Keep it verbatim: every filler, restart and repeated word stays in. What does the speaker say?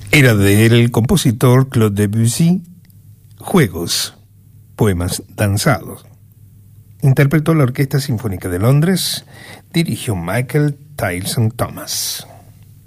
Era del compositor Claude Debussy, Juegos, poemas danzados. Interpretó la Orquesta Sinfónica de Londres, dirigió Michael Tylson Thomas.